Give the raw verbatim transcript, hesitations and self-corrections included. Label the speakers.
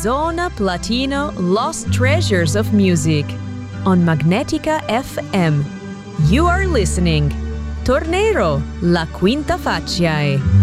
Speaker 1: Zona Platino Lost Treasures of Music on Magnetica F M. You are listening Tornero, La Quinta Facciae.